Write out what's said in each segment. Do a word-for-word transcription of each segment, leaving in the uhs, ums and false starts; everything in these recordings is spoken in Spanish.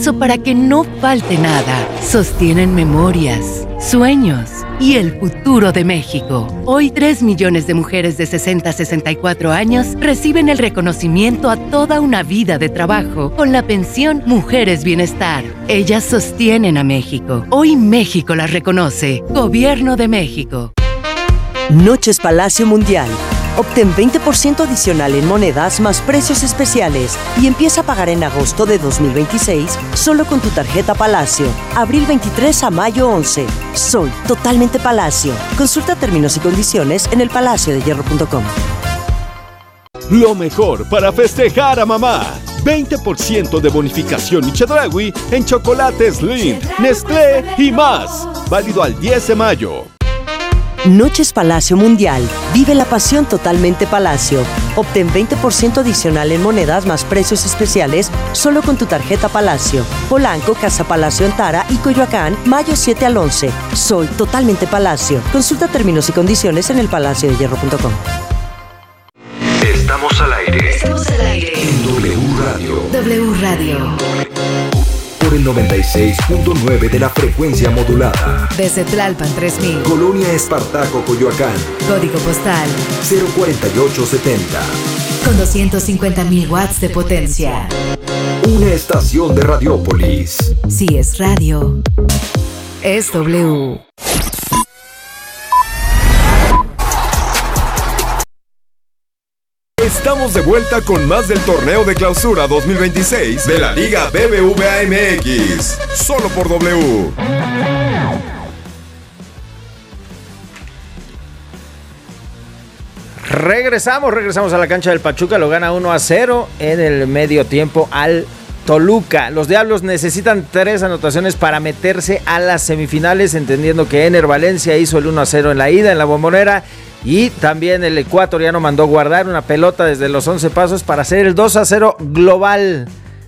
esfuerzo para que no falte nada. Sostienen memorias, sueños y el futuro de México. Hoy, tres millones de mujeres de sesenta a sesenta y cuatro años reciben el reconocimiento a toda una vida de trabajo con la pensión Mujeres Bienestar. Ellas sostienen a México. Hoy México las reconoce. Gobierno de México. Noches Palacio Mundial. Obtén veinte por ciento adicional en monedas más precios especiales y empieza a pagar en agosto de dos mil veintiséis solo con tu tarjeta Palacio. Abril veintitrés a mayo once. Soy totalmente Palacio. Consulta términos y condiciones en el palacio de hierro punto com. Lo mejor para festejar a mamá. veinte por ciento de bonificación y Chedraui en chocolates Lindt, Nestlé y más. Válido al diez de mayo. Noches Palacio Mundial. Vive la pasión totalmente Palacio. Obtén veinte por ciento adicional en monedas más precios especiales solo con tu tarjeta Palacio. Polanco, Casa Palacio en Tara y Coyoacán, mayo siete al once. Soy totalmente Palacio. Consulta términos y condiciones en el palacio de hierro punto com. Estamos al aire. Estamos al aire. En W Radio. W Radio. Por el noventa y seis punto nueve de la frecuencia modulada. Desde Tlalpan tres mil. Colonia Espartaco, Coyoacán. Código postal cero cuarenta y ocho setenta. Con doscientos cincuenta mil watts de potencia. Una estación de Radiópolis. Si es radio, es W. Estamos de vuelta con más del torneo de clausura dos mil veintiséis de la Liga B B V A M X. Solo por W. Regresamos, regresamos a la cancha del Pachuca. Lo gana uno a cero en el medio tiempo al Toluca. Los Diablos necesitan tres anotaciones para meterse a las semifinales, entendiendo que Ener Valencia hizo el uno a cero en la ida en la Bombonera. Y también el ecuatoriano mandó guardar una pelota desde los once pasos para hacer el dos a cero global.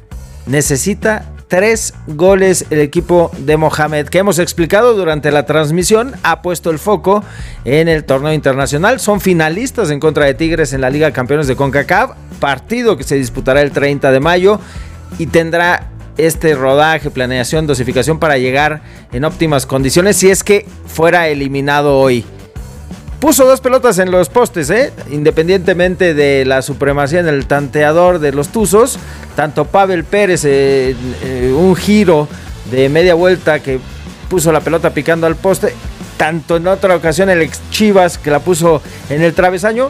Necesita tres goles el equipo de Mohamed, que hemos explicado durante la transmisión. Ha puesto el foco en el torneo internacional. Son finalistas en contra de Tigres en la Liga de Campeones de CONCACAF. Partido que se disputará el treinta de mayo. Y tendrá este rodaje, planeación, dosificación para llegar en óptimas condiciones si es que fuera eliminado hoy. Puso dos pelotas en los postes, ¿eh? Independientemente de la supremacía en el tanteador de los Tuzos, tanto Pavel Pérez, eh, eh, un giro de media vuelta que puso la pelota picando al poste, tanto en otra ocasión el ex Chivas que la puso en el travesaño,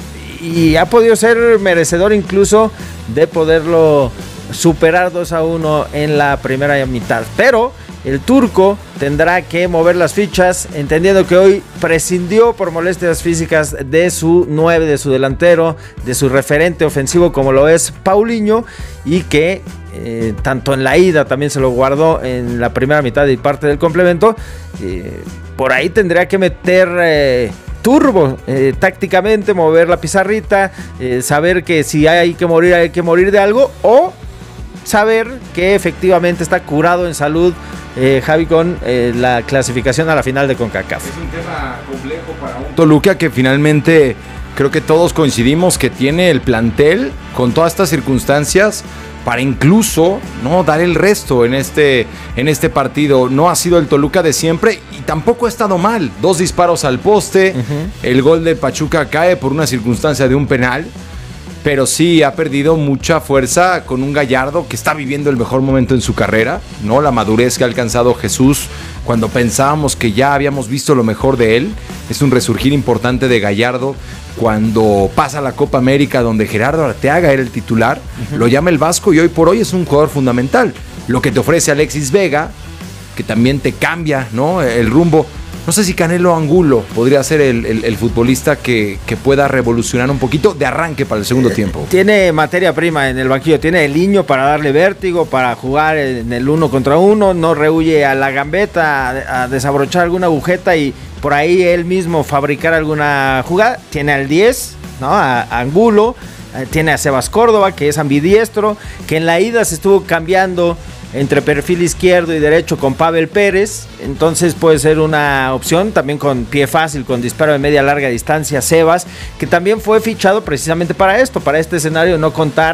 y ha podido ser merecedor incluso de poderlo superar dos a uno en la primera mitad. Pero el turco tendrá que mover las fichas, entendiendo que hoy prescindió por molestias físicas de su nueve, de su delantero, de su referente ofensivo como lo es Paulinho, y que eh, tanto en la ida también se lo guardó en la primera mitad y parte del complemento. Eh, por ahí tendría que meter eh, turbo eh, tácticamente, mover la pizarrita, eh, saber que si hay que morir, hay que morir de algo, o saber que efectivamente está curado en salud eh, Javi con eh, la clasificación a la final de CONCACAF. Es un tema complejo para un Toluca que finalmente creo que todos coincidimos que tiene el plantel con todas estas circunstancias para incluso no dar el resto en este, en este partido. No ha sido el Toluca de siempre y tampoco ha estado mal. Dos disparos al poste, uh-huh. El gol de Pachuca cae por una circunstancia de un penal. Pero sí ha perdido mucha fuerza con un Gallardo que está viviendo el mejor momento en su carrera, ¿no? La madurez que ha alcanzado Jesús cuando pensábamos que ya habíamos visto lo mejor de él. Es un resurgir importante de Gallardo cuando pasa la Copa América, donde Gerardo Arteaga era el titular. Uh-huh. Lo llama el Vasco y hoy por hoy es un jugador fundamental. Lo que te ofrece Alexis Vega, que también te cambia, ¿no? El rumbo. No sé si Canelo Angulo podría ser el, el, el futbolista que, que pueda revolucionar un poquito de arranque para el segundo tiempo. Tiene materia prima en el banquillo, tiene el niño para darle vértigo, para jugar en el uno contra uno, no rehuye a la gambeta, a, a desabrochar alguna agujeta y por ahí él mismo fabricar alguna jugada. Tiene al diez, ¿no? A, a Angulo, eh, tiene a Sebas Córdoba, que es ambidiestro, que en la ida se estuvo cambiando entre perfil izquierdo y derecho con Pavel Pérez, entonces puede ser una opción, también con pie fácil, con disparo de media larga distancia, Sebas, que también fue fichado precisamente para esto, para este escenario, no contar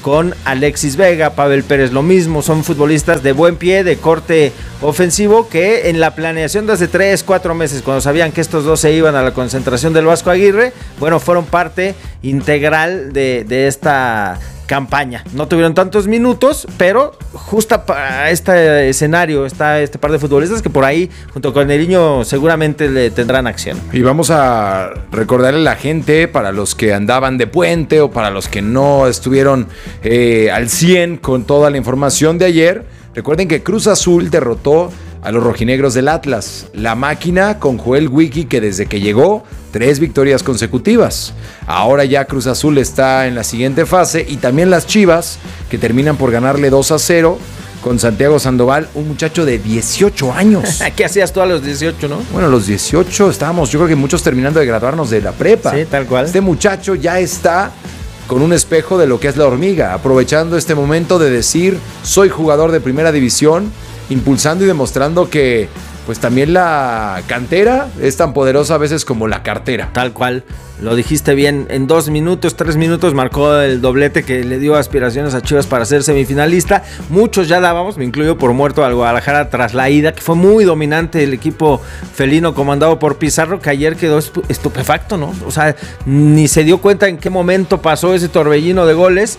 con Alexis Vega, Pavel Pérez lo mismo, son futbolistas de buen pie, de corte ofensivo, que en la planeación de hace tres, cuatro meses, cuando sabían que estos dos se iban a la concentración del Vasco Aguirre, bueno, fueron parte integral de, de esta campaña. No tuvieron tantos minutos, pero justo para este escenario está este par de futbolistas que por ahí, junto con el niño, seguramente le tendrán acción. Y vamos a recordarle a la gente, para los que andaban de puente o para los que no estuvieron eh, al cien con toda la información de ayer, recuerden que Cruz Azul derrotó a los rojinegros del Atlas. La máquina con Joel Wiki, que desde que llegó, tres victorias consecutivas. Ahora ya Cruz Azul está en la siguiente fase, y también las Chivas, que terminan por ganarle dos a cero con Santiago Sandoval, un muchacho de dieciocho años. ¿Qué hacías tú a los dieciocho, no? Bueno, a los dieciocho estábamos, yo creo que muchos terminando de graduarnos de la prepa. Sí, tal cual. Este muchacho ya está con un espejo de lo que es la hormiga, aprovechando este momento de decir, soy jugador de primera división, impulsando y demostrando que pues también la cantera es tan poderosa a veces como la cartera. Tal cual, lo dijiste bien, en dos minutos, tres minutos marcó el doblete que le dio aspiraciones a Chivas para ser semifinalista. Muchos ya dábamos, me incluyo, por muerto al Guadalajara tras la ida, que fue muy dominante el equipo felino comandado por Pizarro, que ayer quedó estupefacto, ¿no? O sea, ni se dio cuenta en qué momento pasó ese torbellino de goles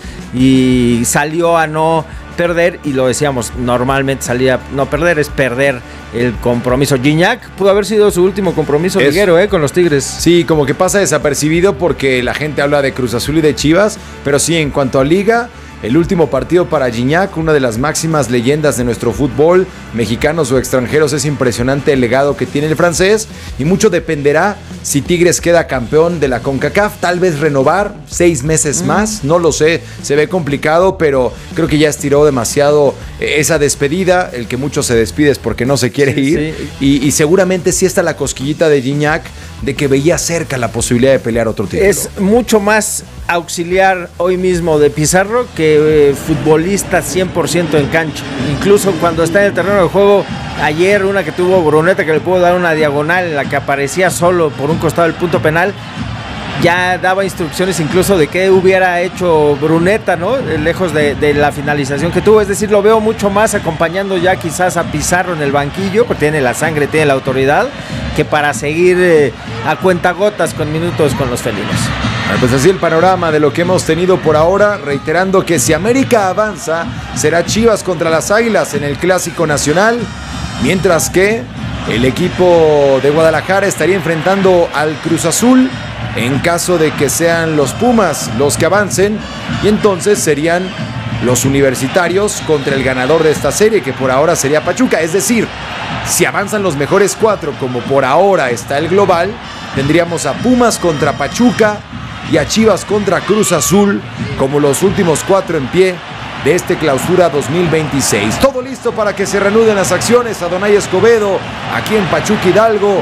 y salió a no perder, y lo decíamos, normalmente salía no perder, es perder el compromiso. Gignac pudo haber sido su último compromiso es, liguero, ¿eh? Con los Tigres. Sí, como que pasa desapercibido porque la gente habla de Cruz Azul y de Chivas, pero sí, en cuanto a Liga, el último partido para Gignac, una de las máximas leyendas de nuestro fútbol, mexicanos o extranjeros. Es impresionante el legado que tiene el francés, y mucho dependerá si Tigres queda campeón de la CONCACAF, tal vez renovar seis meses mm. más, no lo sé, se ve complicado, pero creo que ya estiró demasiado esa despedida. El que mucho se despide es porque no se quiere sí, ir, sí. Y, y seguramente sí está la cosquillita de Gignac de que veía cerca la posibilidad de pelear otro título. Es mucho más auxiliar hoy mismo de Pizarro que eh, futbolista cien por ciento en cancha. Incluso cuando está en el terreno de juego, ayer una que tuvo Bruneta, que le pudo dar una diagonal en la que aparecía solo por un costado del punto penal, ya daba instrucciones incluso de qué hubiera hecho Bruneta, ¿no? Lejos de, de la finalización que tuvo. Es decir, lo veo mucho más acompañando ya quizás a Pizarro en el banquillo, porque tiene la sangre, tiene la autoridad, que para seguir eh, a cuentagotas con minutos con los felinos. Bueno, pues así el panorama de lo que hemos tenido por ahora, reiterando que si América avanza, será Chivas contra las Águilas en el Clásico Nacional, mientras que el equipo de Guadalajara estaría enfrentando al Cruz Azul en caso de que sean los Pumas los que avancen, y entonces serían los universitarios contra el ganador de esta serie, que por ahora sería Pachuca. Es decir, si avanzan los mejores cuatro, como por ahora está el global, tendríamos a Pumas contra Pachuca y a Chivas contra Cruz Azul como los últimos cuatro en pie de este Clausura dos mil veintiséis. Todo listo para que se reanuden las acciones. Adonai Escobedo, aquí en Pachuca Hidalgo,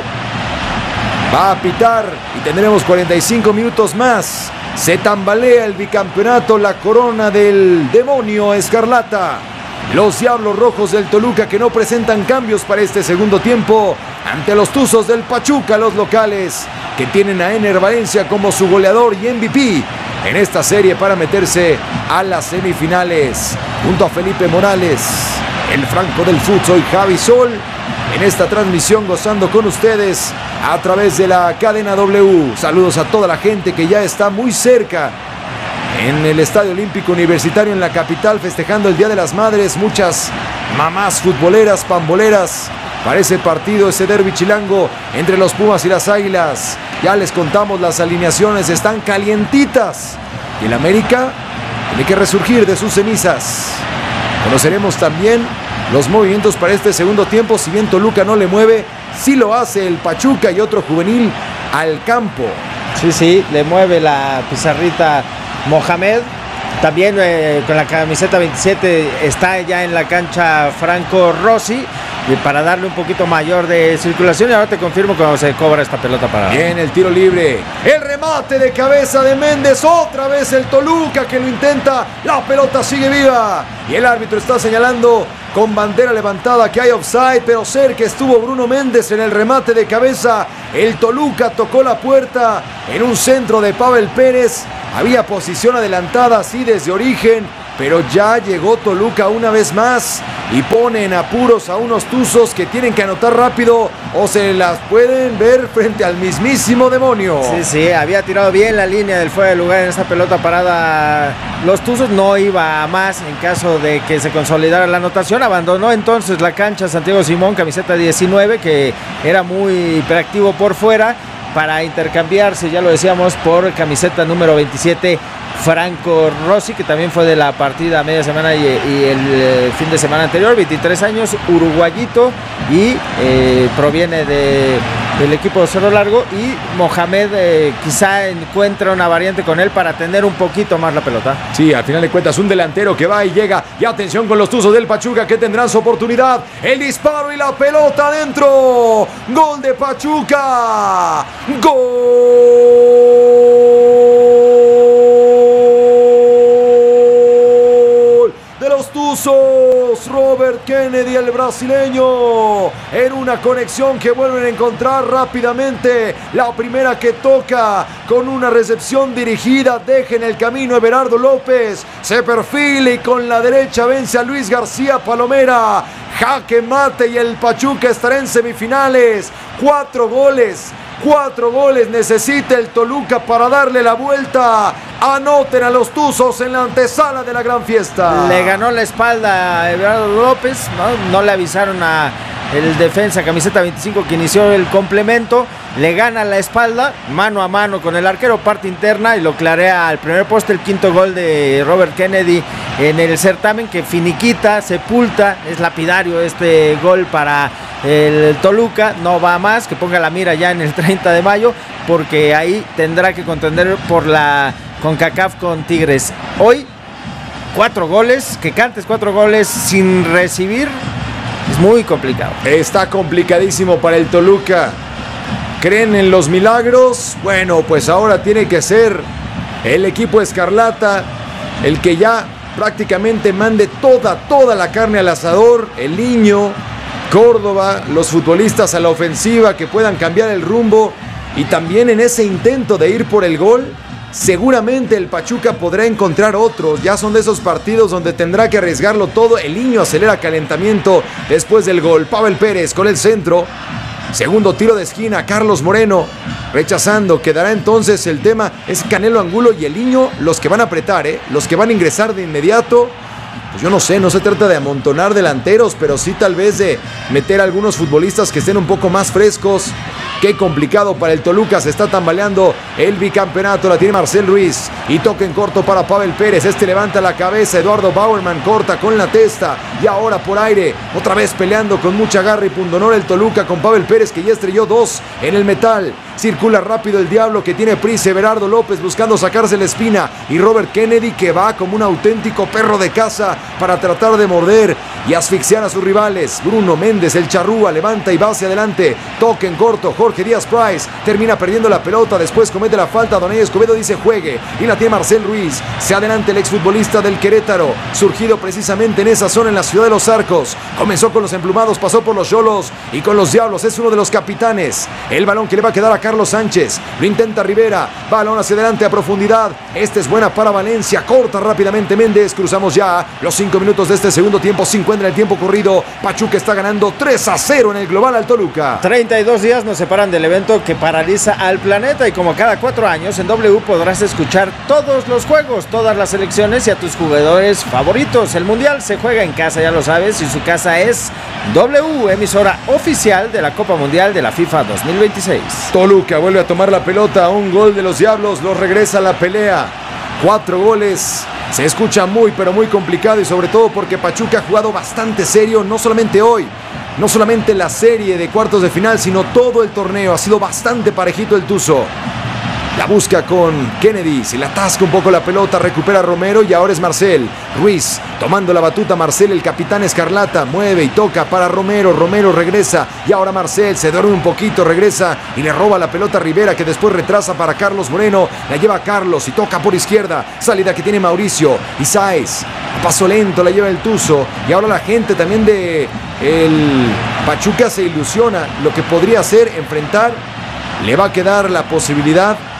va a pitar y tendremos cuarenta y cinco minutos más. Se tambalea el bicampeonato, la corona del demonio escarlata. Los Diablos Rojos del Toluca, que no presentan cambios para este segundo tiempo ante los Tuzos del Pachuca, los locales, que tienen a Ener Valencia como su goleador y M V P en esta serie para meterse a las semifinales. Junto a Felipe Morales, el Franco del Fut, soy Javi Sol, en esta transmisión gozando con ustedes a través de la cadena W. Saludos a toda la gente que ya está muy cerca en el Estadio Olímpico Universitario en la capital, festejando el Día de las Madres. Muchas mamás futboleras, pamboleras, para ese partido, ese derbi chilango entre los Pumas y las Águilas. Ya les contamos, las alineaciones están calientitas y el América tiene que resurgir de sus cenizas. Conoceremos también los movimientos para este segundo tiempo. Si bien Toluca no le mueve, sí lo hace el Pachuca y otro juvenil al campo. Sí, sí, le mueve la pizarrita Mohamed. También eh, con la camiseta veintisiete está ya en la cancha Franco Rossi, y para darle un poquito mayor de circulación. Y ahora te confirmo cuando se cobra esta pelota para... Bien, el tiro libre, el remate de cabeza de Méndez, otra vez el Toluca que lo intenta, la pelota sigue viva y el árbitro está señalando con bandera levantada que hay offside, pero cerca estuvo Bruno Méndez en el remate de cabeza. El Toluca tocó la puerta en un centro de Pavel Pérez Había posición adelantada así desde origen, pero ya llegó Toluca una vez más y pone en apuros a unos tuzos que tienen que anotar rápido o se las pueden ver frente al mismísimo demonio. Sí, sí, había tirado bien la línea del fuera de lugar en esa pelota parada. Los tuzos no iba a más en caso de que se consolidara la anotación. Abandonó entonces la cancha Santiago Simón, camiseta diecinueve, que era muy hiperactivo por fuera, para intercambiarse, ya lo decíamos, por camiseta número veintisiete, Franco Rossi, que también fue de la partida media semana y, y el eh, fin de semana anterior, veintitrés años, uruguayito, y eh, proviene de, del equipo de Cerro Largo, y Mohamed eh, quizá encuentra una variante con él para tener un poquito más la pelota. Sí, al final de cuentas un delantero que va y llega, y atención con los tuzos del Pachuca que tendrán su oportunidad, el disparo y la pelota adentro, gol de Pachuca, gol de los tuzos, Robert Kennedy, el brasileño, en una conexión que vuelven a encontrar rápidamente, la primera que toca con una recepción dirigida, deja en el camino a Everardo López, se perfila y con la derecha vence a Luis García Palomera, jaque mate y el Pachuca estará en semifinales. Cuatro goles, cuatro goles necesita el Toluca para darle la vuelta. Anoten a los tuzos en la antesala de la gran fiesta. Le ganó la espalda a Everardo López, ¿no? No le avisaron a el defensa camiseta veinticinco que inició el complemento, le gana la espalda, mano a mano con el arquero, parte interna, y lo clarea al primer poste. El quinto gol de Robert Kennedy en el certamen, que finiquita, sepulta, es lapidario este gol para el Toluca. No va más, que ponga la mira ya en el treinta de mayo, porque ahí tendrá que contender por la CONCACAF con Tigres. Hoy, cuatro goles, que cantes cuatro goles sin recibir, es muy complicado. Está complicadísimo para el Toluca. ¿Creen en los milagros? Bueno, pues ahora tiene que ser el equipo escarlata el que ya prácticamente mande toda, toda la carne al asador. El Niño, Córdoba, los futbolistas a la ofensiva que puedan cambiar el rumbo. Y también en ese intento de ir por el gol, seguramente el Pachuca podrá encontrar otros. Ya son de esos partidos donde tendrá que arriesgarlo todo. El Niño acelera calentamiento después del gol. Pavel Pérez con el centro. Segundo tiro de esquina, Carlos Moreno rechazando. Quedará entonces el tema, es Canelo Angulo y el Niño los que van a apretar, ¿eh? Los que van a ingresar de inmediato. Pues yo no sé, no se trata de amontonar delanteros, pero sí tal vez de meter a algunos futbolistas que estén un poco más frescos. Qué complicado para el Toluca, se está tambaleando el bicampeonato, la tiene Marcel Ruiz y toca en corto para Pavel Pérez, este levanta la cabeza, Eduardo Bauerman corta con la testa y ahora por aire, otra vez peleando con mucha garra y pundonor el Toluca con Pavel Pérez que ya estrelló dos en el metal, circula rápido el Diablo que tiene prisa, Everardo López buscando sacarse la espina y Robert Kennedy que va como un auténtico perro de caza para tratar de morder y asfixiar a sus rivales. Bruno Méndez, el charrúa, levanta y va hacia adelante, toca en corto, Jorge Díaz Price termina perdiendo la pelota, después comete la falta, Donay Escobedo dice juegue y la tiene Marcel Ruiz, se adelanta el exfutbolista del Querétaro, surgido precisamente en esa zona en la ciudad de Los Arcos, comenzó con los emplumados, pasó por los Xolos y con los Diablos, es uno de los capitanes, el balón que le va a quedar a Carlos Sánchez, lo intenta Rivera, balón hacia adelante a profundidad, esta es buena para Valencia, corta rápidamente Méndez, cruzamos ya los cinco minutos de este segundo tiempo, cincuenta en el tiempo corrido, Pachuca está ganando tres a cero en el global al Toluca. treinta y dos días nos separan del evento que paraliza al planeta y como cada cuatro años en W podrás escuchar todos los juegos, todas las selecciones y a tus jugadores favoritos. El Mundial se juega en casa, ya lo sabes, y su casa es W, emisora oficial de la Copa Mundial de la FIFA dos mil veintiséis. Toluca vuelve a tomar la pelota, un gol de los Diablos, los regresa a la pelea. Cuatro goles, se escucha muy pero muy complicado y sobre todo porque Pachuca ha jugado bastante serio, no solamente hoy, no solamente la serie de cuartos de final, sino todo el torneo, ha sido bastante parejito el Tuzo. La busca con Kennedy, se le atasca un poco la pelota, recupera Romero y ahora es Marcel Ruiz, tomando la batuta Marcel, el capitán escarlata, mueve y toca para Romero, Romero regresa y ahora Marcel se duerme un poquito, regresa y le roba la pelota a Rivera que después retrasa para Carlos Moreno, la lleva a Carlos y toca por izquierda, salida que tiene Mauricio y Sáez, a paso lento la lleva el Tuzo y ahora la gente también de el Pachuca se ilusiona lo que podría ser enfrentar, le va a quedar la posibilidad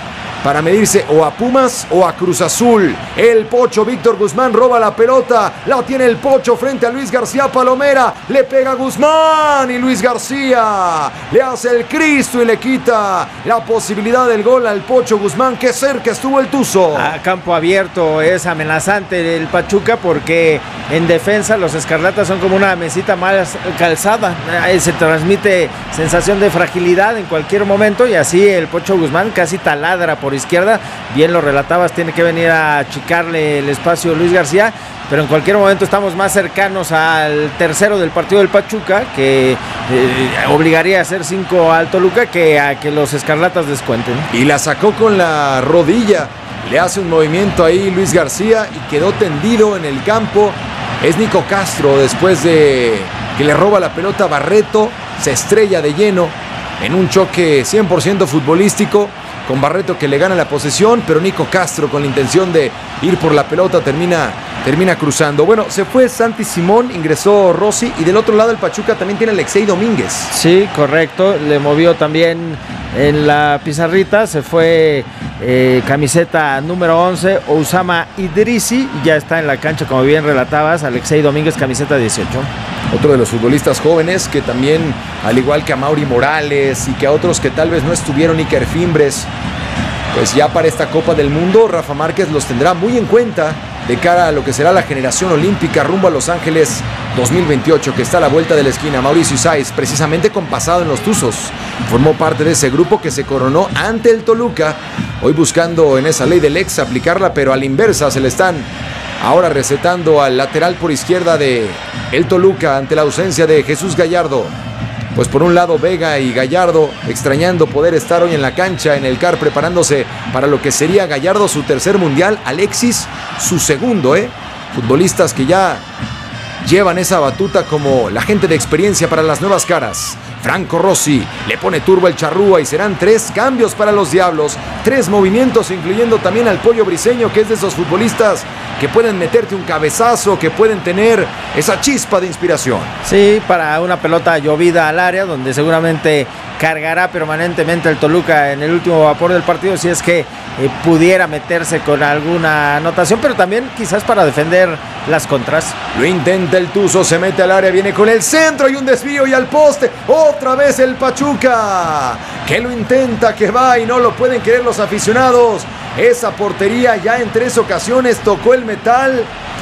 para medirse o a Pumas o a Cruz Azul. El Pocho Víctor Guzmán roba la pelota, la tiene el Pocho frente a Luis García Palomera, le pega Guzmán y Luis García le hace el Cristo y le quita la posibilidad del gol al Pocho Guzmán. Que cerca estuvo el Tuzo. A campo abierto es amenazante el Pachuca porque en defensa los escarlatas son como una mesita más calzada, se transmite sensación de fragilidad en cualquier momento y así el Pocho Guzmán casi taladra por izquierda, bien lo relatabas, tiene que venir a achicarle el espacio Luis García, pero en cualquier momento estamos más cercanos al tercero del partido del Pachuca, que eh, obligaría a hacer cinco al Toluca, que a que los escarlatas descuenten. Y la sacó con la rodilla, le hace un movimiento ahí Luis García y quedó tendido en el campo. Es Nico Castro, después de que le roba la pelota a Barreto, se estrella de lleno en un choque cien por ciento futbolístico, con Barreto que le gana la posesión, pero Nico Castro con la intención de ir por la pelota termina, termina cruzando. Bueno, se fue Santi Simón, ingresó Rossi y del otro lado el Pachuca también tiene Alexei Domínguez. Sí, correcto, le movió también en la pizarrita, se fue eh, camiseta número once, Osama Idrisi, ya está en la cancha como bien relatabas, Alexei Domínguez, camiseta dieciocho. Otro de los futbolistas jóvenes que también, al igual que a Mauri Morales y que a otros que tal vez no estuvieron, Iker Fimbres, pues ya para esta Copa del Mundo, Rafa Márquez los tendrá muy en cuenta de cara a lo que será la generación olímpica rumbo a Los Ángeles dos mil veintiocho, que está a la vuelta de la esquina. Mauricio Isais, precisamente con pasado en los Tuzos, formó parte de ese grupo que se coronó ante el Toluca, hoy buscando en esa ley del ex aplicarla, pero a la inversa se le están ahora recetando al lateral por izquierda de el Toluca ante la ausencia de Jesús Gallardo. Pues por un lado Vega y Gallardo extrañando poder estar hoy en la cancha en el C A R preparándose para lo que sería Gallardo su tercer mundial, Alexis su segundo, ¿eh? Futbolistas que ya llevan esa batuta como la gente de experiencia para las nuevas caras. Franco Rossi le pone turbo al Charrúa y serán tres cambios para los Diablos, tres movimientos incluyendo también al Pollo Briseño, que es de esos futbolistas que pueden meterte un cabezazo, que pueden tener esa chispa de inspiración. Sí, para una pelota llovida al área, donde seguramente cargará permanentemente el Toluca en el último vapor del partido, si es que eh, pudiera meterse con alguna anotación, pero también quizás para defender las contras. Lo intenta el Tuzo, se mete al área, viene con el centro y un desvío y al poste, otra vez el Pachuca, que lo intenta, que va y no lo pueden querer los aficionados. Esa portería ya en tres ocasiones tocó el metal.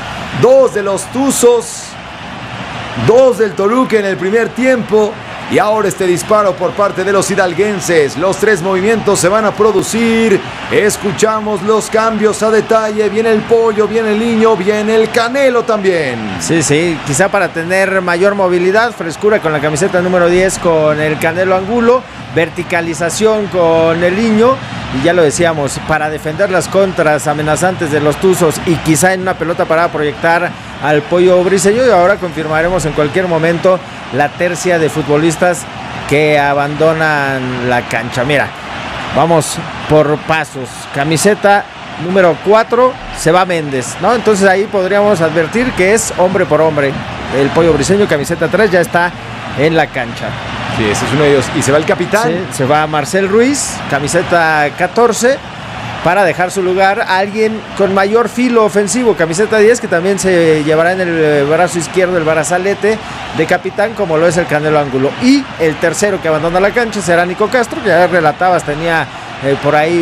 Dos de los Tuzos, dos del Toluca en el primer tiempo. Y ahora este disparo por parte de los hidalguenses. Los tres movimientos se van a producir. Escuchamos los cambios a detalle. Viene el Pollo, viene el Niño, viene el Canelo también. Sí, sí, quizá para tener mayor movilidad, frescura con la camiseta número diez con el Canelo Angulo, verticalización con el Niño. Y ya lo decíamos, para defender las contras amenazantes de los Tuzos y quizá en una pelota para proyectar al Pollo Briseño. Y ahora confirmaremos en cualquier momento la tercia de futbolistas que abandonan la cancha. Mira, vamos por pasos. Camiseta número cuatro, se va Méndez, ¿no? Entonces ahí podríamos advertir que es hombre por hombre. El Pollo Briseño, camiseta tres, ya está en la cancha. Sí, ese es uno de ellos. Y se va el capitán. Sí, se va Marcel Ruiz, camiseta catorce, para dejar su lugar a alguien con mayor filo ofensivo, camiseta diez, que también se llevará en el brazo izquierdo el brazalete de capitán, como lo es el Canelo Angulo. Y el tercero que abandona la cancha será Nico Castro, que ya relatabas, tenía eh, por ahí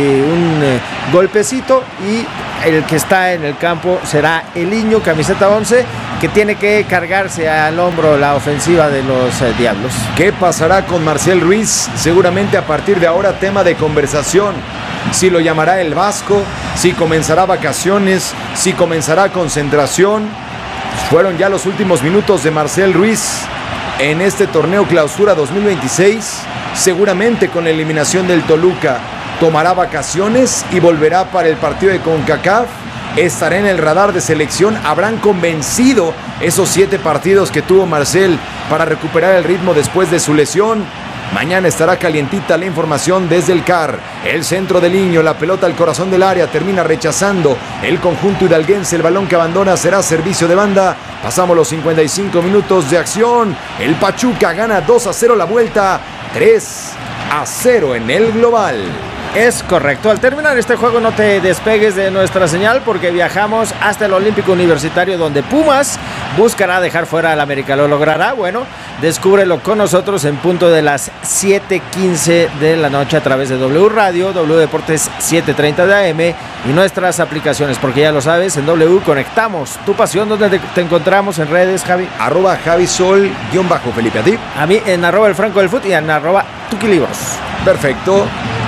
un eh, golpecito, y el que está en el campo será el Niño, camiseta once, que tiene que cargarse al hombro la ofensiva de los eh, Diablos. ¿Qué pasará con Marcel Ruiz? Seguramente a partir de ahora tema de conversación. Si lo llamará el Vasco, si comenzará vacaciones, si comenzará concentración. Fueron ya los últimos minutos de Marcel Ruiz en este torneo Clausura dos mil veintiséis. Seguramente con la eliminación del Toluca tomará vacaciones y volverá para el partido de CONCACAF. Estará en el radar de selección. Habrán convencido esos siete partidos que tuvo Marcel para recuperar el ritmo después de su lesión. Mañana estará calientita la información desde el C A R. El centro del Niño, la pelota al corazón del área, termina rechazando el conjunto hidalguense. El balón que abandona será servicio de banda. Pasamos los cincuenta y cinco minutos de acción. El Pachuca gana dos a cero la vuelta, tres a cero en el global. Es correcto. Al terminar este juego no te despegues de nuestra señal porque viajamos hasta el Olímpico Universitario donde Pumas buscará dejar fuera al América. ¿Lo logrará? Bueno, descúbrelo con nosotros en punto de las siete quince de la noche a través de W Radio, W Deportes setecientos treinta de A M y nuestras aplicaciones, porque ya lo sabes, en W conectamos tu pasión. ¿Dónde te, te encontramos en redes, Javi? Arroba Javisol, guión bajo Felipe, ¿a ti? A mí en arroba el Franco del Fut y en arroba Tuki Libros. Perfecto.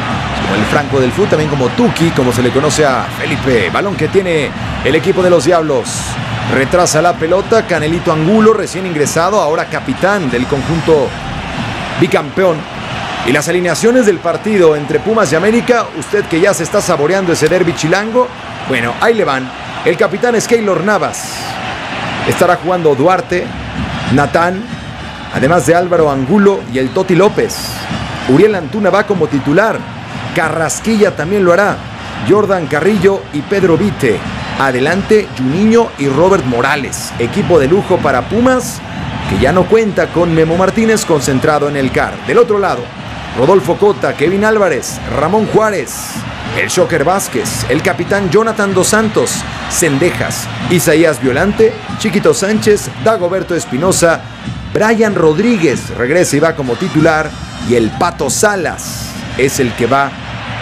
El Franco del Fut, también como Tuki, como se le conoce a Felipe. Balón que tiene el equipo de los Diablos. Retrasa la pelota, Canelito Angulo, recién ingresado, ahora capitán del conjunto bicampeón. Y las alineaciones del partido entre Pumas y América, usted que ya se está saboreando ese derbi chilango, bueno, ahí le van. El capitán es Keylor Navas. Estará jugando Duarte, Natán, además de Álvaro Angulo y el Toti López. Uriel Antuna va como titular. Carrasquilla también lo hará. Jordan Carrillo y Pedro Vite. Adelante, Juninho y Robert Morales. Equipo de lujo para Pumas, que ya no cuenta con Memo Martínez concentrado en el C A R. Del otro lado, Rodolfo Cota, Kevin Álvarez, Ramón Juárez, el Shocker Vázquez, el capitán Jonathan Dos Santos, Cendejas, Isaías Violante, Chiquito Sánchez, Dagoberto Espinosa, Brian Rodríguez regresa y va como titular, y el Pato Salas es el que va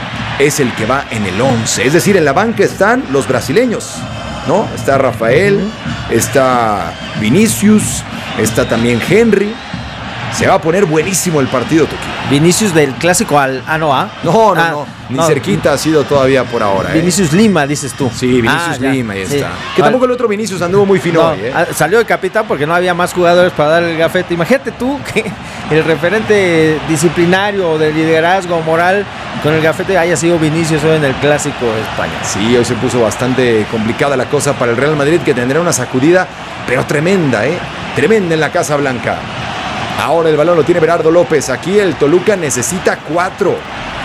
es el que va en el once. Es decir, en la banca están los brasileños, ¿no? Está Rafael, está Vinicius, está también Henry. Se va a poner buenísimo el partido, Tuki. Vinicius del clásico al ah, no, ¿ah? No, no, ah, no. Ni no. cerquita ha sido todavía por ahora. Vinicius eh. Lima, dices tú. Sí, Vinicius ah, Lima, ahí sí. está. Que Al... tampoco el otro Vinicius anduvo muy fino no, hoy, ¿eh? Salió de capitán porque no había más jugadores para dar el gafete. Imagínate tú que el referente disciplinario o de liderazgo moral con el gafete haya sido Vinicius hoy en el clásico de España. Sí, hoy se puso bastante complicada la cosa para el Real Madrid, que tendrá una sacudida, pero tremenda, ¿eh? Tremenda en la Casa Blanca. Ahora el balón lo tiene Berardo López. Aquí el Toluca necesita cuatro.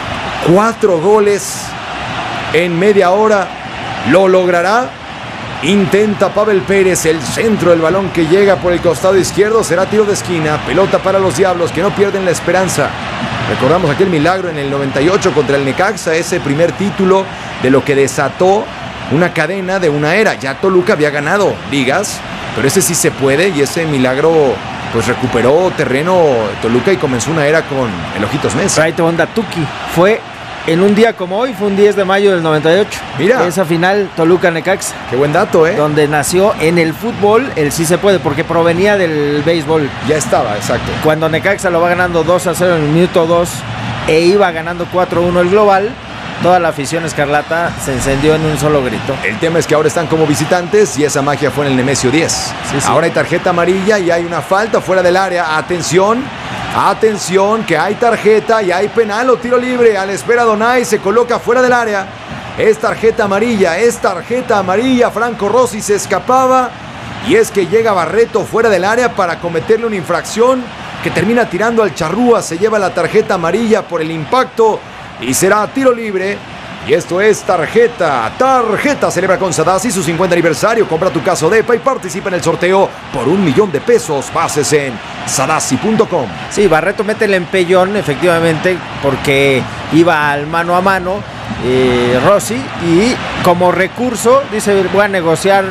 Cuatro goles en media hora. ¿Lo logrará? Intenta Pavel Pérez. El centro del balón que llega por el costado izquierdo será tiro de esquina. Pelota para los Diablos, que no pierden la esperanza. Recordamos aquel milagro en el noventa y ocho contra el Necaxa. Ese primer título de lo que desató una cadena de una era. Ya Toluca había ganado ligas, pero ese sí se puede, y ese milagro pues recuperó terreno Toluca y comenzó una era con el Ojitos Mesa. Right onda Tuki. Fue en un día como hoy, fue un diez de mayo del noventa y ocho. Mira. Esa final Toluca-Necaxa. Qué buen dato, ¿eh? Donde nació en el fútbol el sí se puede, porque provenía del béisbol. Ya estaba, exacto. Cuando Necaxa lo va ganando dos a cero en el minuto dos e iba ganando cuatro uno el global, toda la afición escarlata se encendió en un solo grito. El tema es que ahora están como visitantes y esa magia fue en el Nemesio diez. Sí, sí. Ahora hay tarjeta amarilla y hay una falta fuera del área. Atención, atención, que hay tarjeta y hay penal o tiro libre. A la espera Donay, se coloca fuera del área. Es tarjeta amarilla, es tarjeta amarilla. Franco Rossi se escapaba y es que llega Barreto fuera del área para cometerle una infracción que termina tirando al charrúa. Se lleva la tarjeta amarilla por el impacto y será tiro libre. Y esto es tarjeta. Tarjeta celebra con Sadasi su cincuenta aniversario. Compra tu caso de E P A y participa en el sorteo por un millón de pesos. Bases en sadasi punto com. Sí, Barreto mete el empellón, efectivamente, porque iba al mano a mano eh, Rossi, y como recurso dice, voy a negociar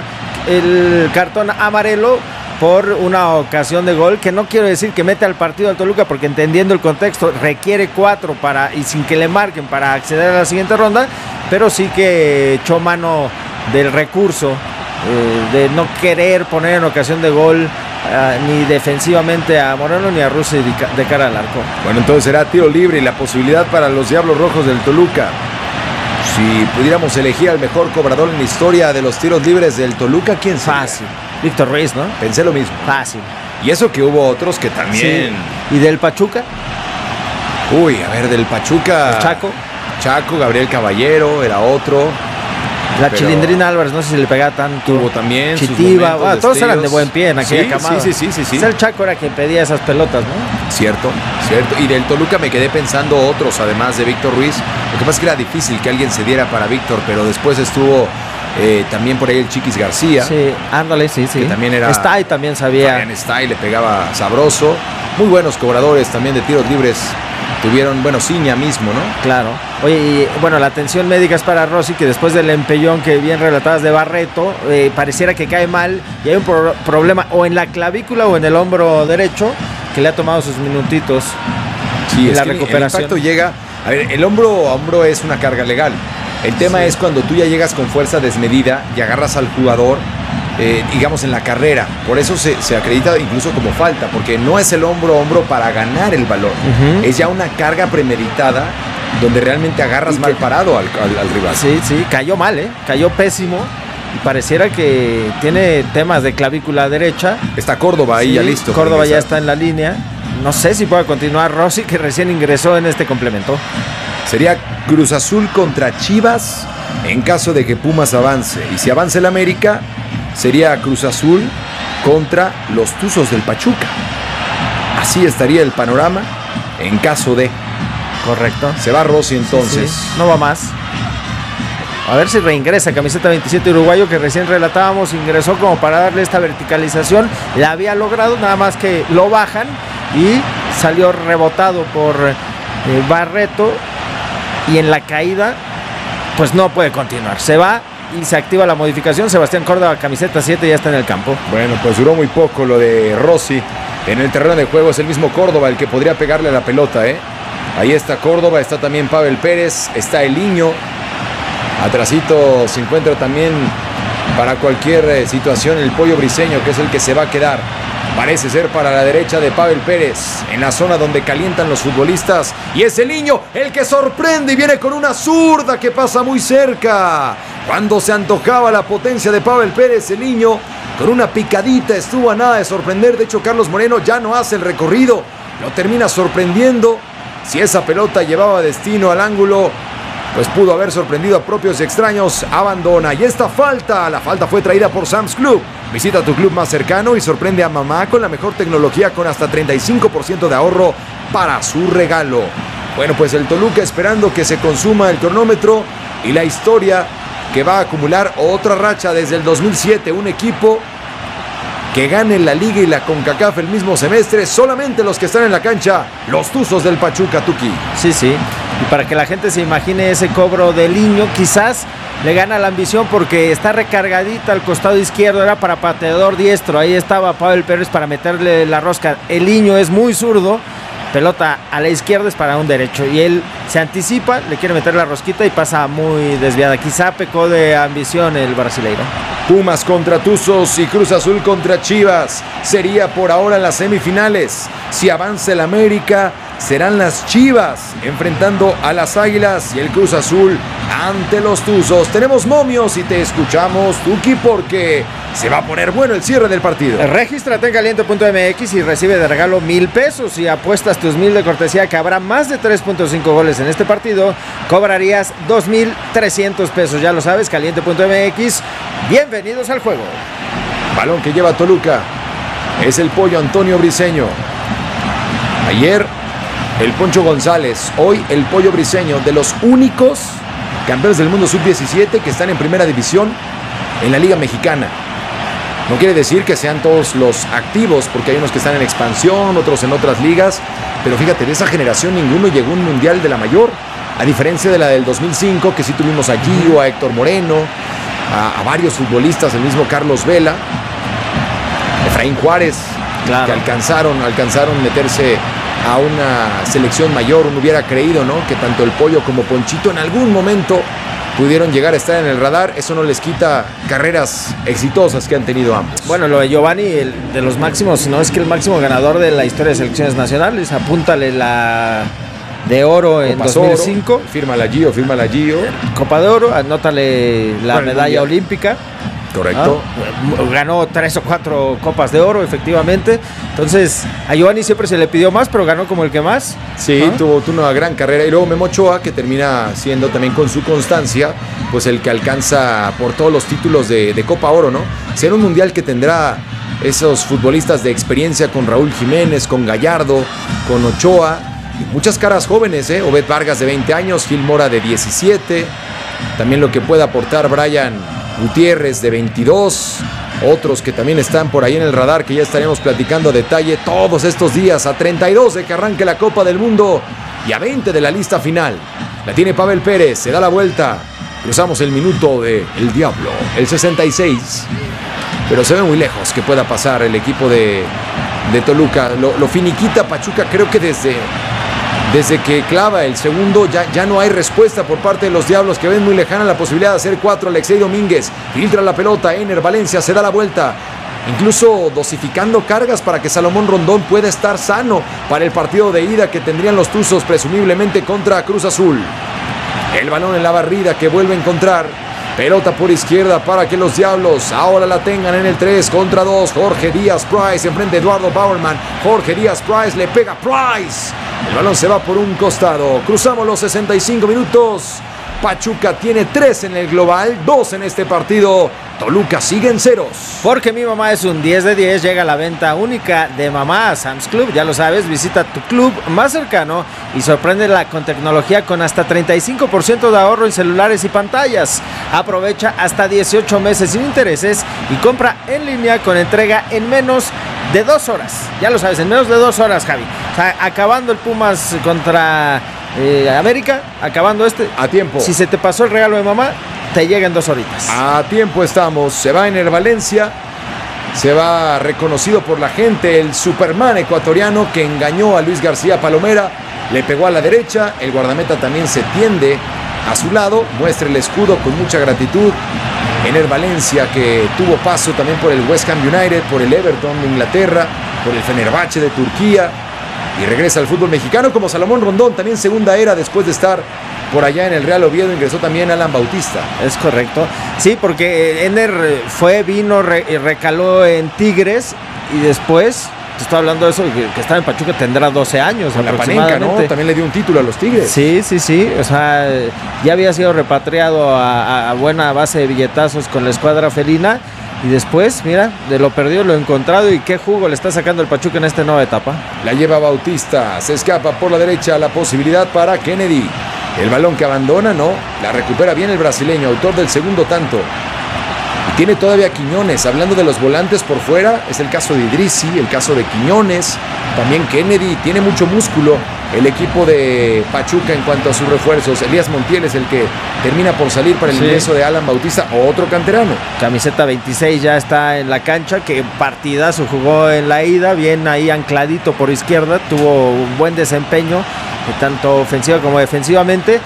el cartón amarelo por una ocasión de gol, que no quiero decir que mete al partido al Toluca, porque entendiendo el contexto requiere cuatro para, y sin que le marquen, para acceder a la siguiente ronda, pero sí que echó mano del recurso eh, de no querer poner en ocasión de gol uh, ni defensivamente a Moreno ni a Rossi de, de cara al arco. Bueno, entonces será tiro libre y la posibilidad para los Diablos Rojos del Toluca. Si pudiéramos elegir al mejor cobrador en la historia de los tiros libres del Toluca, ¿quién sería? Fácil. Víctor Ruiz, ¿no? Pensé lo mismo. Fácil. Y eso que hubo otros que también... Sí. ¿Y del Pachuca? Uy, a ver, del Pachuca... ¿El Chaco? Chaco, Gabriel Caballero, era otro. La pero Chilindrina Álvarez, no sé si le pegaba tanto. Tuvo también Chitiva, sus ah, todos destellos. eran de buen pie en aquella sí, camada. Sí, sí, sí, sí, sí. O sea, el Chaco era quien pedía esas pelotas, ¿no? Cierto, cierto. Y del Toluca me quedé pensando otros, además de Víctor Ruiz. Lo que pasa es que era difícil que alguien se diera para Víctor, pero después estuvo eh, también por ahí el Chiquis García. Sí, ándale, sí, sí. Que también era... Está y también sabía. Fabián Stay le pegaba sabroso. Muy buenos cobradores también de tiros libres tuvieron, bueno, Ciña mismo, ¿no? Claro. Oye, y bueno, la atención médica es para Rossi, que después del empellón que bien relatadas de Barreto, eh, pareciera que cae mal y hay un pro- problema o en la clavícula o en el hombro derecho, que le ha tomado sus minutitos. Sí, y es la que recuperación. el impacto llega, a ver, el hombro a hombro es una carga legal. El tema sí. es cuando tú ya llegas con fuerza desmedida y agarras al jugador, eh, digamos, en la carrera. Por eso se, se acredita incluso como falta, porque no es el hombro a hombro para ganar el balón. Uh-huh. Es ya una carga premeditada donde realmente agarras y mal que, parado al, al, al rival. Sí, sí, cayó mal, ¿eh? Cayó pésimo. Y pareciera que tiene temas de clavícula derecha. Está Córdoba ahí sí, ya listo. Córdoba ya está en la línea. No sé si pueda continuar Rossi, que recién ingresó en este complemento. Sería Cruz Azul contra Chivas en caso de que Pumas avance. Y si avanza el América, sería Cruz Azul contra los Tuzos del Pachuca. Así estaría el panorama en caso de. Correcto. Se va Rossi entonces. Sí, sí. No va más. A ver si reingresa camiseta veintisiete uruguayo, que recién relatábamos, ingresó como para darle esta verticalización. La había logrado, nada más que lo bajan y salió rebotado por eh, Barreto. Y en la caída, pues no puede continuar. Se va y se activa la modificación. Sebastián Córdoba, camiseta siete, ya está en el campo. Bueno, pues duró muy poco lo de Rossi. En el terreno de juego es el mismo Córdoba el que podría pegarle a la pelota, ¿eh? Ahí está Córdoba, está también Pavel Pérez, está Eliño. Atrasito se encuentra también para cualquier eh, situación el Pollo Briseño, que es el que se va a quedar. Parece ser para la derecha de Pavel Pérez, en la zona donde calientan los futbolistas. Y es Eliño el que sorprende y viene con una zurda que pasa muy cerca. Cuando se antojaba la potencia de Pavel Pérez, Eliño con una picadita estuvo a nada de sorprender. De hecho, Carlos Moreno ya no hace el recorrido, lo termina sorprendiendo. Si esa pelota llevaba destino al ángulo, pues pudo haber sorprendido a propios y extraños. Abandona. Y esta falta, la falta fue traída por Sam's Club. Visita tu club más cercano y sorprende a mamá con la mejor tecnología, con hasta treinta y cinco por ciento de ahorro para su regalo. Bueno, pues el Toluca esperando que se consuma el cronómetro y la historia que va a acumular otra racha desde el dos mil siete. Un equipo que gane la Liga y la CONCACAF el mismo semestre. Solamente los que están en la cancha, los Tuzos del Pachuca, Tuki. Sí, sí. Y para que la gente se imagine ese cobro de Eliño, quizás le gana la ambición porque está recargadita al costado izquierdo, era para pateador diestro. Ahí estaba Pavel Pérez para meterle la rosca. Eliño es muy zurdo, pelota a la izquierda es para un derecho. Y él se anticipa, le quiere meter la rosquita y pasa muy desviada. Quizá pecó de ambición el brasileiro. Pumas contra Tuzos y Cruz Azul contra Chivas. Sería por ahora las semifinales. Si avanza el América, serán las Chivas enfrentando a las Águilas y el Cruz Azul ante los Tuzos. Tenemos momios y te escuchamos, Tuki, porque se va a poner bueno el cierre del partido. Regístrate en caliente punto m x y recibe de regalo mil pesos. Si apuestas tus mil de cortesía que habrá más de tres punto cinco goles en este partido, cobrarías dos mil trescientos pesos. Ya lo sabes, caliente punto m x. Bienvenidos al juego. Balón que lleva Toluca. Es el Pollo Antonio Briseño. Ayer el Poncho González, hoy el Pollo Briseño, de los únicos campeones del mundo sub diecisiete que están en primera división en la Liga Mexicana. No quiere decir que sean todos los activos, porque hay unos que están en expansión, otros en otras ligas, pero fíjate, de esa generación ninguno llegó a un mundial de la mayor, a diferencia de la del dos mil cinco, que sí tuvimos a Gio, a Héctor Moreno, a, a varios futbolistas, el mismo Carlos Vela, Efraín Juárez, claro, que alcanzaron, alcanzaron meterse a una selección mayor. Uno hubiera creído, ¿no?, que tanto el Pollo como Ponchito en algún momento pudieron llegar a estar en el radar. Eso no les quita carreras exitosas que han tenido ambos. Bueno, lo de Giovanni, el de los máximos, no es que el máximo ganador de la historia de selecciones nacionales. Apúntale la de oro en Copas dos mil cinco. Oro, firma la Gio, firma la Gio. Copa de Oro, anótale la bueno, medalla olímpica. Correcto. ¿Ah? Ganó tres o cuatro copas de oro, efectivamente. Entonces, a Giovanni siempre se le pidió más, pero ganó como el que más. Sí, ¿ah? tuvo, tuvo una gran carrera. Y luego Memo Ochoa, que termina siendo también con su constancia, pues el que alcanza por todos los títulos de, de Copa Oro, ¿no? Será un mundial que tendrá esos futbolistas de experiencia con Raúl Jiménez, con Gallardo, con Ochoa. Y muchas caras jóvenes, ¿eh? Obed Vargas de veinte años, Gil Mora de diecisiete. También lo que pueda aportar Brian Gutiérrez de veintidós, otros que también están por ahí en el radar, que ya estaremos platicando a detalle todos estos días, a treinta y dos de que arranque la Copa del Mundo y a veinte de la lista final. La tiene Pavel Pérez, se da la vuelta, cruzamos el minuto de El Diablo, el sesenta y seis, pero se ve muy lejos que pueda pasar el equipo de, de Toluca. Lo, lo finiquita Pachuca, creo que desde... Desde que clava el segundo ya, ya no hay respuesta por parte de los Diablos, que ven muy lejana la posibilidad de hacer cuatro. Alexei Domínguez filtra la pelota, Ener Valencia se da la vuelta, incluso dosificando cargas para que Salomón Rondón pueda estar sano para el partido de ida que tendrían los Tuzos presumiblemente contra Cruz Azul. El balón en la barrida que vuelve a encontrar. Pelota por izquierda para que los Diablos ahora la tengan en el tres contra dos. Jorge Díaz Price enfrente a Eduardo Bauerman. Jorge Díaz Price le pega Price. El balón se va por un costado. Cruzamos los sesenta y cinco minutos. Pachuca tiene tres en el global, dos en este partido. Toluca sigue en ceros. Porque mi mamá es un diez de diez, llega la venta única de mamá a Sam's Club. Ya lo sabes, visita tu club más cercano y sorpréndela con tecnología con hasta treinta y cinco por ciento de ahorro en celulares y pantallas. Aprovecha hasta dieciocho meses sin intereses y compra en línea con entrega en menos de dos horas. Ya lo sabes, en menos de dos horas, Javi. O sea, acabando el Pumas contra eh, América, acabando este. A tiempo. Si se te pasó el regalo de mamá, te llega en dos horitas. A tiempo estamos. Se va Ener Valencia. Se va reconocido por la gente el Superman ecuatoriano que engañó a Luis García Palomera. Le pegó a la derecha. El guardameta también se tiende a su lado. Muestra el escudo con mucha gratitud. Ener Valencia, que tuvo paso también por el West Ham United, por el Everton de Inglaterra, por el Fenerbahce de Turquía, y regresa al fútbol mexicano como Salomón Rondón, también segunda era después de estar por allá en el Real Oviedo. Ingresó también Alan Bautista. Es correcto. Sí, porque Ener fue, vino, re, recaló en Tigres y después... Te estoy hablando de eso, que, que estaba en Pachuca, tendrá doce años. Con la Panenka, ¿no? También le dio un título a los Tigres. Sí, sí, sí. O sea, ya había sido repatriado a, a buena base de billetazos con la escuadra felina. Y después, mira, de lo perdido lo encontrado. Y qué jugo le está sacando el Pachuca en esta nueva etapa. La lleva Bautista, se escapa por la derecha, la posibilidad para Kennedy. El balón que abandona, no, la recupera bien el brasileño, autor del segundo tanto. Y tiene todavía Quiñones. Hablando de los volantes por fuera, es el caso de Idrissi, el caso de Quiñones, también Kennedy. Tiene mucho músculo el equipo de Pachuca en cuanto a sus refuerzos. Elías Montiel es el que termina por salir para el sí. ingreso de Alan Bautista, otro canterano. Camiseta veintiséis ya está en la cancha, que partidazo jugó en la ida, bien ahí ancladito por izquierda, tuvo un buen desempeño, tanto ofensiva como defensivamente.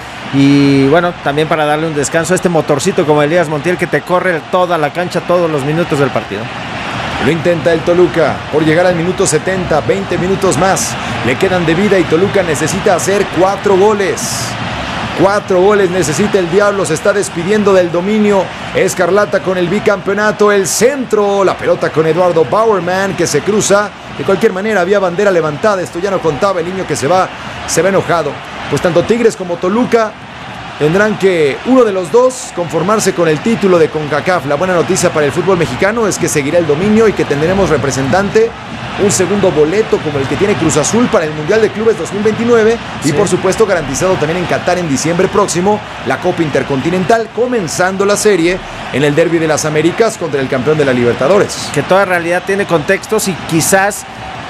Y bueno, también para darle un descanso a este motorcito como Elías Montiel, que te corre toda la cancha todos los minutos del partido. Lo intenta el Toluca por llegar al minuto setenta, veinte minutos más le quedan de vida y Toluca necesita hacer cuatro goles. Cuatro goles necesita el Diablo, se está despidiendo del dominio escarlata con el bicampeonato. El centro, la pelota con Eduardo Bauerman que se cruza. De cualquier manera había bandera levantada, esto ya no contaba, el niño que se va, se va enojado. Pues tanto Tigres como Toluca tendrán que, uno de los dos, conformarse con el título de CONCACAF. La buena noticia para el fútbol mexicano es que seguirá el dominio y que tendremos representante, un segundo boleto como el que tiene Cruz Azul para el Mundial de Clubes dos mil veintinueve y sí. por supuesto garantizado también en Qatar en diciembre próximo la Copa Intercontinental, comenzando la serie en el Derbi de las Américas contra el campeón de la Libertadores. Que toda realidad tiene contextos y quizás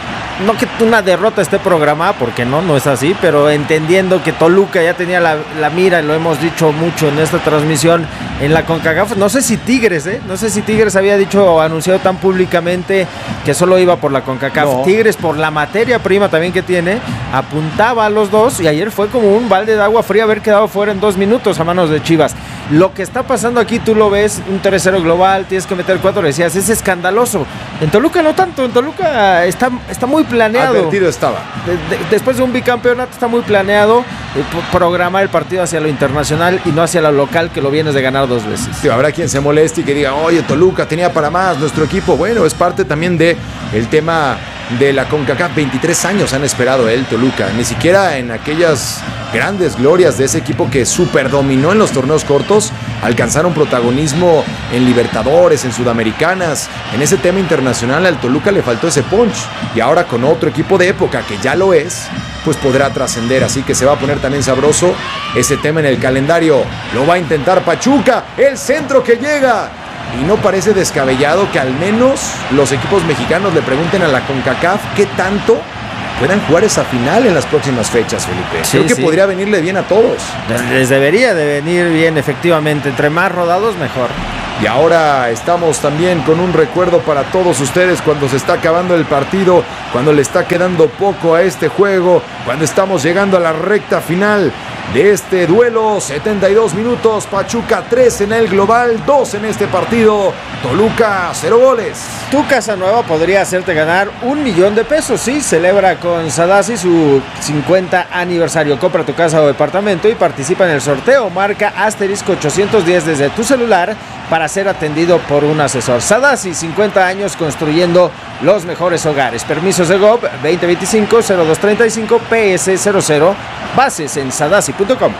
no que una derrota esté programada, porque no, no es así, pero entendiendo que Toluca ya tenía la, la mira, y lo hemos dicho mucho en esta transmisión, en la CONCACAF, no sé si Tigres, ¿eh? No sé si Tigres había dicho o anunciado tan públicamente que solo iba por la CONCACAF. No. Tigres, por la materia prima también que tiene, apuntaba a los dos, y ayer fue como un balde de agua fría haber quedado fuera en dos minutos a manos de Chivas. Lo que está pasando aquí, tú lo ves, un tres cero global, tienes que meter cuatro, decías, es escandaloso. En Toluca no tanto, en Toluca está, está muy planeado. Advertido estaba. De, de, después de un bicampeonato está muy planeado eh, programar el partido hacia lo internacional y no hacia lo local, que lo vienes de ganar dos veces. Sí, habrá quien se moleste y que diga, oye, Toluca tenía para más, nuestro equipo. Bueno, es parte también de el tema de la CONCACAF. veintitrés años han esperado él, Toluca. Ni siquiera en aquellas grandes glorias de ese equipo que superdominó en los torneos cortos, alcanzaron protagonismo en Libertadores, en Sudamericanas. En ese tema internacional al Toluca le faltó ese punch. Y ahora con otro equipo de época que ya lo es, pues podrá trascender. Así que se va a poner también sabroso ese tema en el calendario. Lo va a intentar Pachuca. El centro que llega. y no parece descabellado que al menos los equipos mexicanos le pregunten a la CONCACAF qué tanto puedan jugar esa final en las próximas fechas, Felipe. Sí, Creo que sí. podría venirle bien a todos. Les debería de venir bien, efectivamente. Entre más rodados, mejor. Y ahora estamos también con un recuerdo para todos ustedes cuando se está acabando el partido, cuando le está quedando poco a este juego, cuando estamos llegando a la recta final de este duelo. setenta y dos minutos, Pachuca tres en el global, dos en este partido, Toluca cero goles. Tu casa nueva podría hacerte ganar un millón de pesos, sí, celebra con Sadasi su cincuenta aniversario. Compra tu casa o departamento y participa en el sorteo. Marca asterisco ochocientos diez desde tu celular para ser atendido por un asesor. Sadasi, cincuenta años construyendo los mejores hogares. Permisos de G O B veinte veinticinco cero dos treinta y cinco P S cero cero. Bases en sadasi punto com.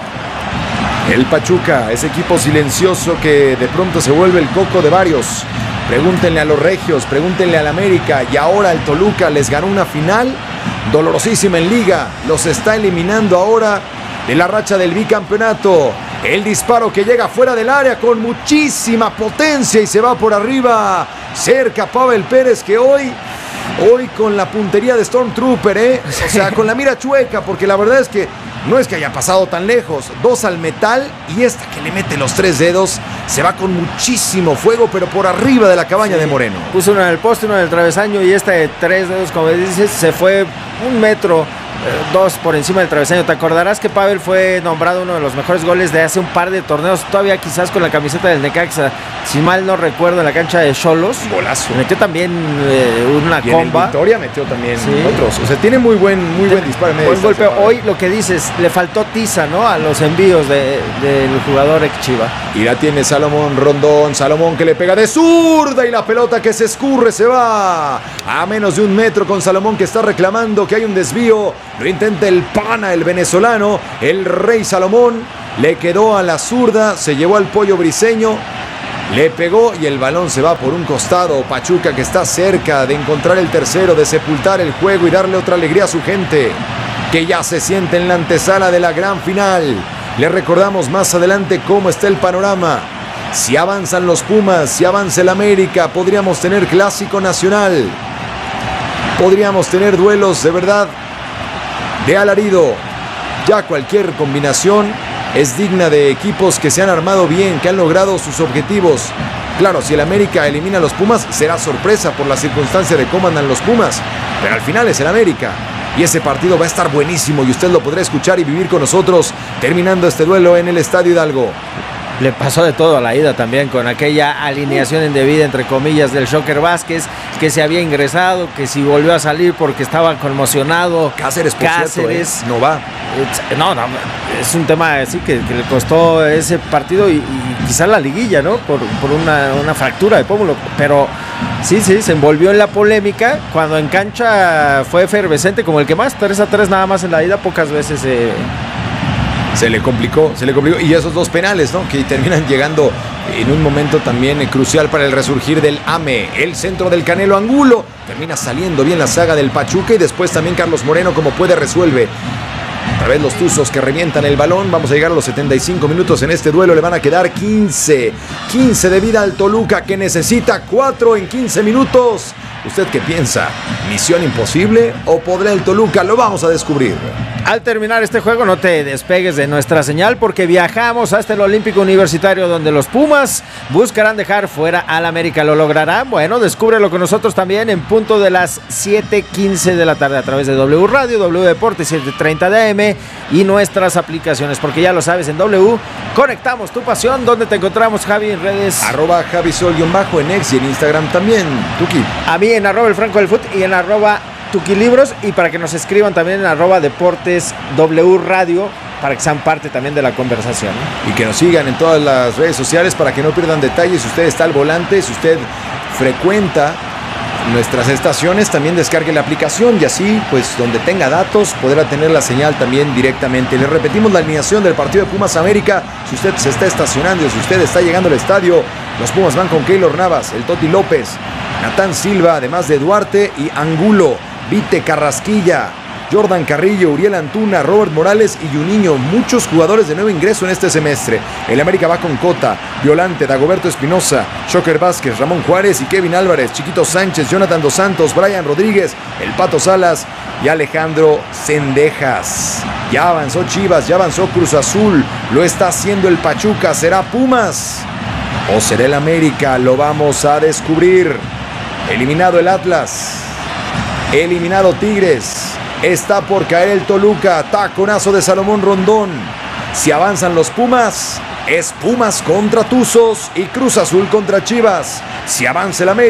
El Pachuca, ese equipo silencioso que de pronto se vuelve el coco de varios. Pregúntenle a los regios, pregúntenle al América, y ahora el Toluca les ganó una final dolorosísima en Liga. Los está eliminando ahora de la racha del bicampeonato. El disparo que llega fuera del área con muchísima potencia y se va por arriba. Cerca Pavel Pérez, que hoy, hoy con la puntería de Stormtrooper, ¿eh? O sea, con la mira chueca, porque la verdad es que no es que haya pasado tan lejos. Dos al metal y esta que le mete los tres dedos se va con muchísimo fuego, pero por arriba de la cabaña Sí. de Moreno. Puso uno en el poste, uno en el travesaño y esta de tres dedos, como dices, se fue un metro. Dos por encima del travesaño. Te acordarás que Pavel fue nombrado uno de los mejores goles de hace un par de torneos, todavía quizás con la camiseta del Necaxa, si mal no recuerdo, en la cancha de Xolos. Golazo. Metió también eh, una Y en el comba. Victoria metió también Sí. otros. O sea, tiene muy buen, muy buen disparo en medio Buen de golpe. distancia, Hoy lo que dices, le faltó tiza, ¿no? A los envíos de- del jugador ex Chiva. Y la tiene Salomón Rondón. Salomón que le pega de zurda y la pelota que se escurre se va a menos de un metro con Salomón, que está reclamando que hay un desvío. Lo intenta el pana, el venezolano. El Rey Salomón le quedó a la zurda, se llevó al Pollo Briseño, le pegó y el balón se va por un costado. Pachuca, que está cerca de encontrar el tercero, de sepultar el juego y darle otra alegría a su gente, que ya se siente en la antesala de la gran final. Les recordamos más adelante cómo está el panorama. Si avanzan los Pumas, si avanza el América, podríamos tener clásico nacional. Podríamos tener duelos de verdad de alarido. Ya cualquier combinación es digna de equipos que se han armado bien, que han logrado sus objetivos. Claro, si el América elimina a los Pumas, será sorpresa por la circunstancia de cómo andan los Pumas, pero al final es el América. Y ese partido va a estar buenísimo y usted lo podrá escuchar y vivir con nosotros terminando este duelo en el Estadio Hidalgo. Le pasó de todo a la ida también, con aquella alineación indebida, entre comillas, del Shocker Vázquez, que se había ingresado, que si volvió a salir porque estaba conmocionado. Cáceres, por Cáceres. cierto, ¿eh? No va. No, no, es un tema así que, que le costó ese partido y, y quizá la liguilla, ¿no? Por, por una, una fractura de pómulo. Pero sí, sí, se envolvió en la polémica. Cuando en cancha fue efervescente como el que más, tres a tres nada más en la ida, pocas veces se... Eh, Se le complicó, se le complicó. Y esos dos penales, ¿no? Que terminan llegando en un momento también eh, crucial para el resurgir del A M E. El centro del Canelo Angulo. Termina saliendo bien la saga del Pachuca y después también Carlos Moreno, como puede, resuelve. Otra vez los tuzos que revientan el balón. Vamos a llegar a los setenta y cinco minutos en este duelo. Le van a quedar quince. quince de vida al Toluca, que necesita cuatro en quince minutos. ¿Usted qué piensa? ¿Misión imposible o podrá el Toluca? Lo vamos a descubrir. Al terminar este juego, no te despegues de nuestra señal, porque viajamos hasta el Olímpico Universitario, donde los Pumas buscarán dejar fuera al América. ¿Lo lograrán? Bueno, descúbrelo con nosotros también en punto de las siete quince de la tarde a través de W Radio, W Deportes siete treinta de A M y nuestras aplicaciones, porque ya lo sabes, en W conectamos tu pasión. ¿Dónde te encontramos, Javi, en redes? Arroba Javisol-bajo en X y en Instagram también. Tuki. A mí en arroba el Franco del Fut y en arroba Tuquilibros, y para que nos escriban también en arroba Deportes W Radio, para que sean parte también de la conversación. Y que nos sigan en todas las redes sociales para que no pierdan detalles. Si usted está al volante, si usted frecuenta nuestras estaciones, también descargue la aplicación y así, pues donde tenga datos, podrá tener la señal también directamente. Le repetimos la alineación del partido de Pumas América. Si usted se está estacionando, si usted está llegando al estadio, los Pumas van con Keylor Navas, el Toti López, Natán Silva, además de Duarte y Angulo, Vite Carrasquilla, Jordan Carrillo, Uriel Antuna, Robert Morales y Juninho. Muchos jugadores de nuevo ingreso en este semestre. El América va con Cota, Violante, Dagoberto Espinosa, Shocker Vázquez, Ramón Juárez y Kevin Álvarez, Chiquito Sánchez, Jonathan Dos Santos, Brian Rodríguez, El Pato Salas y Alejandro Cendejas. Ya avanzó Chivas, ya avanzó Cruz Azul, lo está haciendo el Pachuca. ¿Será Pumas o será el América? Lo vamos a descubrir. Eliminado el Atlas, eliminado Tigres, está por caer el Toluca. Taconazo de Salomón Rondón. Si avanzan los Pumas, es Pumas contra Tuzos y Cruz Azul contra Chivas. Si avanza el América,